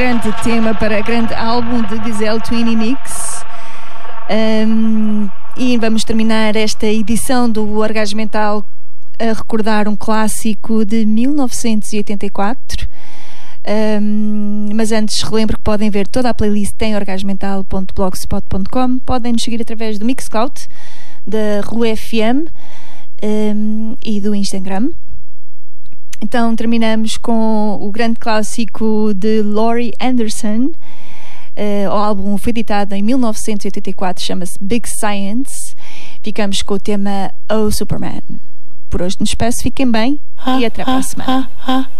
grande tema para grande álbum de Giselle Twini Mix. E vamos terminar esta edição do Orgasmo Mental a recordar um clássico de 1984. Mas antes relembro que podem ver toda a playlist em orgasmental.blogspot.com. Podem nos seguir através do Mixcloud, da Rua FM e do Instagram. Então terminamos com o grande clássico de Laurie Anderson. O álbum foi editado em 1984, chama-se Big Science. Ficamos com o tema Oh Superman. Por hoje nos despeço, fiquem bem e até para a semana.